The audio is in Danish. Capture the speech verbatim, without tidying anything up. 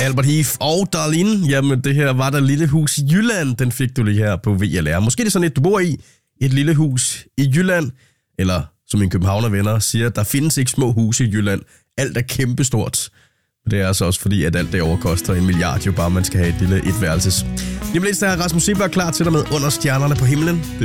Albert Heath og Darlene. Jamen, det her var der lille hus i Jylland. Den fik du lige her på V L R. Måske det er sådan et, du bor i. Et lille hus i Jylland. Eller, som mine københavnervenner siger, der findes ikke små huse i Jylland. Alt er kæmpestort. Det er altså også fordi, at alt det overkoster en milliard, jo bare man skal have et lille etværelses. Lige om lidt, der er Rasmus Seebach klar til dig med Under stjernerne på himlen. Det